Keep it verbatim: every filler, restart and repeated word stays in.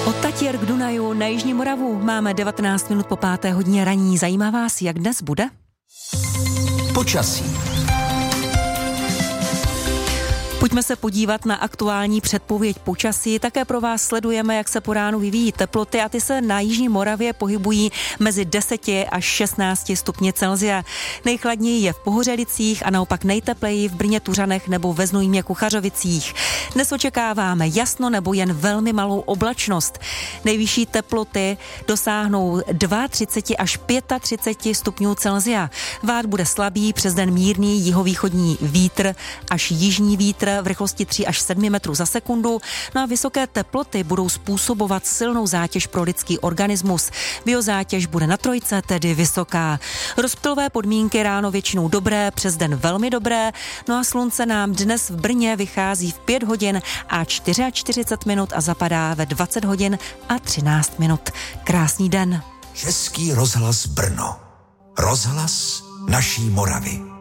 Od Tatěr k Dunaju na Jižní Moravu máme devatenáct minut po páté hodině raní. Zajímá vás, jak dnes bude? Počasí. Pojďme se podívat na aktuální předpověď počasí. Také pro vás sledujeme, jak se po ránu vyvíjí teploty a ty se na Jižní Moravě pohybují mezi deseti až šestnácti stupni Celsia. Nejchladněji je v Pohořelicích a naopak nejtepleji v Brně, Tuřanech nebo ve Znojmě, Kuchařovicích. Dnes očekáváme jasno nebo jen velmi malou oblačnost. Nejvyšší teploty dosáhnou třicet dva až třicet pět stupňů Celsia. Vát bude slabý, přes den mírný jihovýchodní vítr až jižní vítr v rychlosti tři až sedm metrů za sekundu. No a vysoké teploty budou způsobovat silnou zátěž pro lidský organismus. Biozátěž bude na trojce, tedy vysoká. Rozptylové podmínky ráno většinou dobré, přes den velmi dobré. No a slunce nám dnes v Brně vychází v pět hodin a čtyřicet čtyři minut a zapadá ve dvacet hodin a třináct minut. Krásný den. Český rozhlas Brno. Rozhlas naší Moravy.